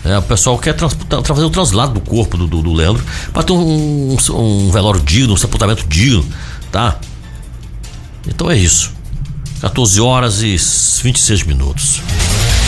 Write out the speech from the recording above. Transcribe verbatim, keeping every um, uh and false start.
É, o pessoal quer trans, fazer o translado do corpo do, do, do Leandro para ter um, um, um velório digno, um sepultamento digno, tá? Então é isso. quatorze horas e vinte e seis minutos.